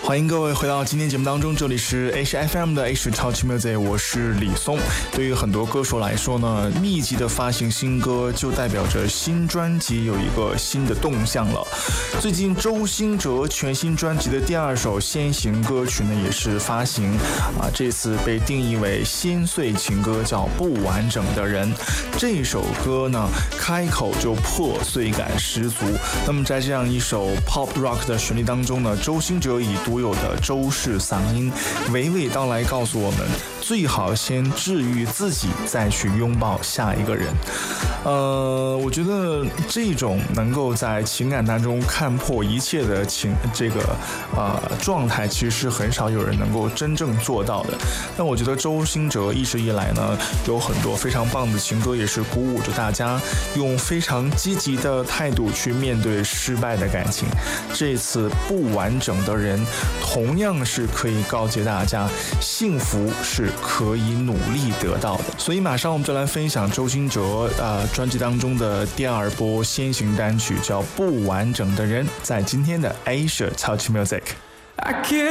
欢迎各位回到今天节目当中，这里是 HFM 的 H 超级 Music， 我是李松。对于很多歌手来说呢，密集的发行新歌就代表着新专辑有一个新的动向了。最近周兴哲全新专辑的第2首先行歌曲呢也是发行这次被定义为先碎情歌，叫不完整的人。这首歌呢开口就破碎感十足。那么在这样一首 Pop Rock 的旋律当中呢，周兴哲以独有的周氏嗓音娓娓道来告诉我们，最好先治愈自己，再去拥抱下一个人。我觉得这种能够在情感当中看破一切的状态，其实是很少有人能够真正做到的。但我觉得周兴哲一直以来呢，有很多非常棒的情歌，也是鼓舞着大家用非常积极的态度去面对失败的感情。这次不完整的人同样是可以告诫大家，幸福是可以努力得到的。所以马上我们就来分享周兴哲专辑当中的第2波先行单曲，叫不完整的人，在今天的 Asia 超级 Music。